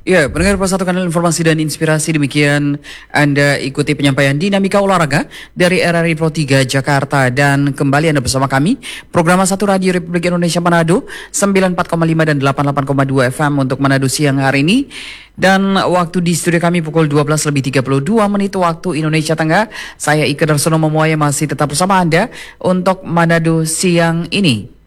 Ya, pendengar satu kanal informasi dan inspirasi, demikian Anda ikuti penyampaian Dinamika Olahraga dari RRI Pro 3 Jakarta, dan kembali Anda bersama kami program 1 Radio Republik Indonesia Manado 94,5 dan 88,2 FM untuk Manado siang hari ini, dan waktu di studio kami pukul 12:32 waktu Indonesia Tengah. Saya Ika Darsono Memuaya masih tetap bersama Anda untuk Manado siang ini.